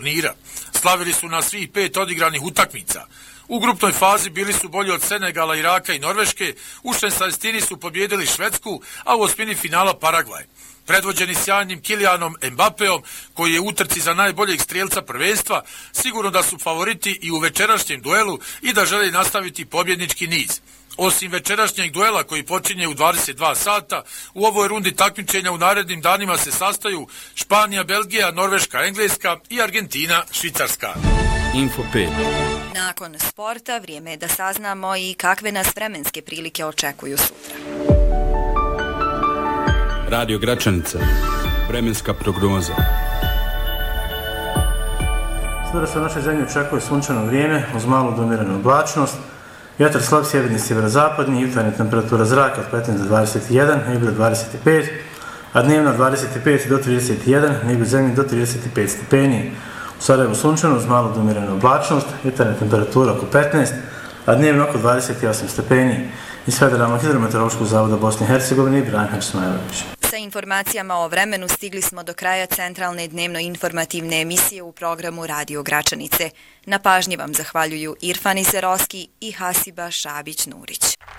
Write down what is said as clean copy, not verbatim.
turnira. Slavili su na svih 5 odigranih utakmica. U grupnoj fazi bili su bolji od Senegala, Iraka i Norveške, u 16. su pobjedili Švedsku, a u osmini finala Paragvaj. Predvođeni sjajnim Kilijanom Mbapeom, koji je u utrci za najboljeg strijelca prvenstva, sigurno da su favoriti i u večerašnjem duelu i da žele nastaviti pobjednički niz. Osim večerašnjeg duela koji počinje u 22 sata, u ovoj rundi takmičenja u narednim danima se sastaju Španija, Belgija, Norveška, Engleska i Argentina, Švicarska. Info 5. Nakon sporta vrijeme je da saznamo i kakve nas vremenske prilike očekuju sutra. Radio Gračanica. Vremenska prognoza. Sutra se u našoj zemlji očekuje sunčano vrijeme uz malu do umjerenu oblačnost. Vjetar slab sjeverni sjeverozapadni, jutarnja temperatura zraka od 15 do 21, negdje do 25, a dnevna 25 do 31, negdje u zemlji do 35 stepeni. U Sarajevu sunčano uz malu do umjerenu oblačnost, jutarnja temperatura oko 15, a dnevno oko 28 stepeni. Iz Federalnog hidrometeorološkog zavoda Bosne i Hercegovine, Ibrahim Hačismajlović. Sa informacijama o vremenu stigli smo do kraja centralne dnevno-informativne emisije u programu Radio Gračanice. Na pažnji vam zahvaljuju Irfan Izeroski i Hasiba Šabić-Nurić.